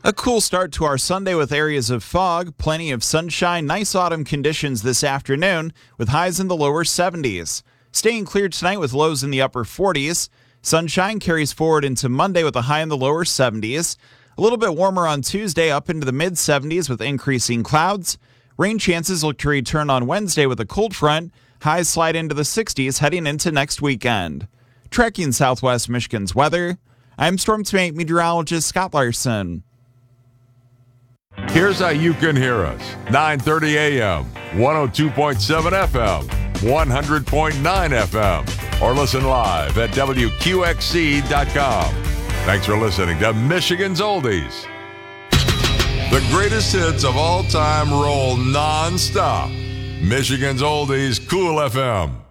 A cool start to our Sunday with areas of fog, plenty of sunshine, nice autumn conditions this afternoon with highs in the lower 70s. Staying clear tonight with lows in the upper 40s. Sunshine carries forward into Monday with a high in the lower 70s. A little bit warmer on Tuesday, up into the mid-70s with increasing clouds. Rain chances look to return on Wednesday with a cold front. Highs slide into the 60s heading into next weekend. Tracking Southwest Michigan's weather, I'm Storm Team meteorologist Scott Larson. Here's how you can hear us. 9:30 a.m., 102.7 FM, 100.9 FM, or listen live at WQXC.com. Thanks for listening to Michigan's Oldies. The greatest hits of all time roll non-stop. Michigan's Oldies, Cool FM.